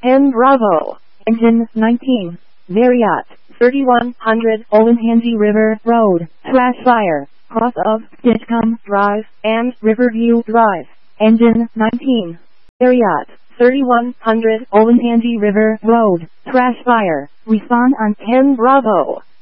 10 Bravo, engine 19, Marriott, 3100 Olentangy River Road, Trash Fire, cross of Ditchcombe Drive and Riverview Drive, engine 19, Marriott, 3100 Olentangy River Road, Trash Fire, respond on 10 Bravo.